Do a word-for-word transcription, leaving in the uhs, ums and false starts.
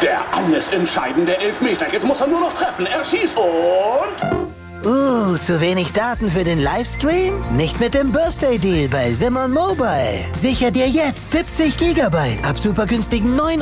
Der alles entscheidende Elfmeter. Jetzt muss er nur noch treffen. Er schießt und... Uh, zu wenig Daten für den Livestream? Nicht mit dem Birthday Deal bei Simon Mobile. Sicher dir jetzt siebzig Gigabyte ab super günstigen neun